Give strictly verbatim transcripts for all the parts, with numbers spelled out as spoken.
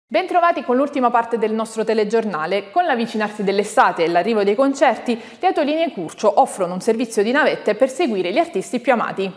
Bentrovati con l'ultima parte del nostro telegiornale. Con l'avvicinarsi dell'estate e l'arrivo dei concerti, le autolinee Curcio offrono un servizio di navette per seguire gli artisti più amati.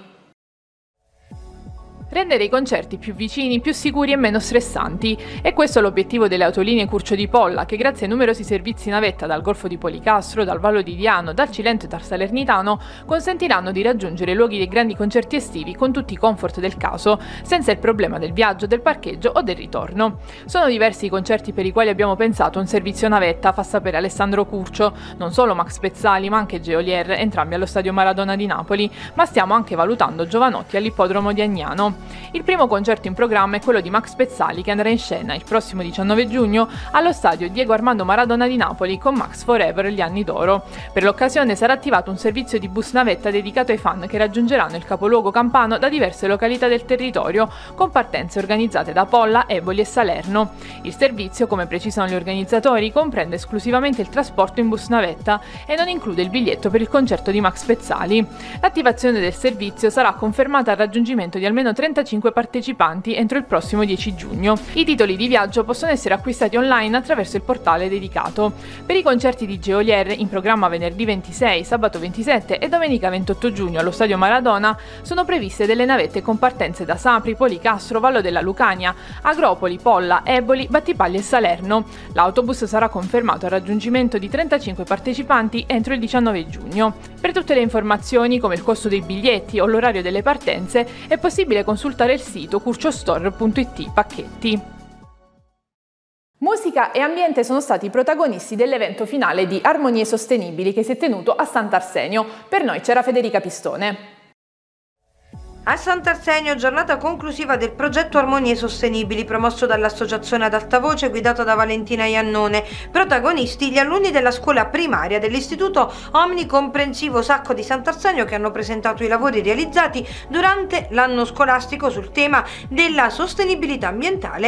Rendere i concerti più vicini, più sicuri e meno stressanti. E questo è l'obiettivo delle autolinee Curcio di Polla, che grazie ai numerosi servizi navetta dal Golfo di Policastro, dal Vallo di Diano, dal Cilento e dal Salernitano consentiranno di raggiungere i luoghi dei grandi concerti estivi con tutti i comfort del caso, senza il problema del viaggio, del parcheggio o del ritorno. Sono diversi i concerti per i quali abbiamo pensato un servizio navetta, fa sapere Alessandro Curcio, non solo Max Pezzali ma anche Geolier, entrambi allo Stadio Maradona di Napoli, ma stiamo anche valutando Giovanotti all'Ippodromo di Agnano. Il primo concerto in programma è quello di Max Pezzali, che andrà in scena il prossimo diciannove giugno allo stadio Diego Armando Maradona di Napoli con Max Forever gli anni d'oro. Per l'occasione sarà attivato un servizio di bus navetta dedicato ai fan che raggiungeranno il capoluogo campano da diverse località del territorio, con partenze organizzate da Polla, Eboli e Salerno. Il servizio, come precisano gli organizzatori, comprende esclusivamente il trasporto in bus navetta e non include il biglietto per il concerto di Max Pezzali. L'attivazione del servizio sarà confermata al raggiungimento di almeno trentacinque partecipanti entro il prossimo dieci giugno. I titoli di viaggio possono essere acquistati online attraverso il portale dedicato. Per i concerti di Geolier, in programma venerdì ventisei, sabato ventisette e domenica ventotto giugno allo Stadio Maradona, sono previste delle navette con partenze da Sapri, Policastro, Vallo della Lucania, Agropoli, Polla, Eboli, Battipaglia e Salerno. L'autobus sarà confermato al raggiungimento di trentacinque partecipanti entro il diciannove giugno. Per tutte le informazioni, come il costo dei biglietti o l'orario delle partenze, è possibile consultare il sito curciostore punto it pacchetti. Musica e ambiente sono stati i protagonisti dell'evento finale di Armonie Sostenibili che si è tenuto a Sant'Arsenio. Per noi c'era Federica Pistone. A Sant'Arsenio, giornata conclusiva del progetto Armonie Sostenibili promosso dall'associazione ad alta voce guidata da Valentina Iannone. Protagonisti gli alunni della scuola primaria dell'istituto omnicomprensivo Sacco di Sant'Arsenio, che hanno presentato i lavori realizzati durante l'anno scolastico sul tema della sostenibilità ambientale